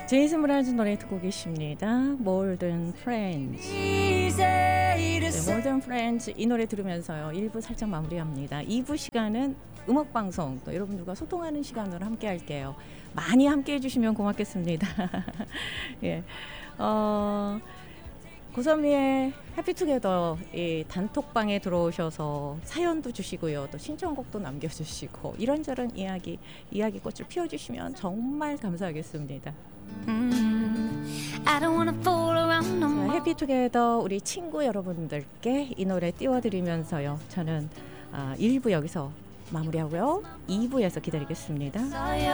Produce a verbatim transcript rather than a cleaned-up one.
제이슨 브라즈 노래 듣고 계십니다. More Than Friends. 네, More Than Friends 이 노래 들으면서요. 일 부 살짝 마무리합니다. 이 부 시간은 음악방송, 또 여러분들과 소통하는 시간으로 함께 할게요. 많이 함께 해주시면 고맙겠습니다. 예, 어, 고선미의 해피투게더 이 단톡방에 들어오셔서 사연도 주시고요. 또 신청곡도 남겨주시고 이런저런 이야기, 이야기꽃을 피워주시면 정말 감사하겠습니다. 자, 해피투게더 우리 친구 여러분들께 이 노래 띄워드리면서요. 저는 아, 일 부 여기서 마무리하고요. 이 부에서 기다리겠습니다.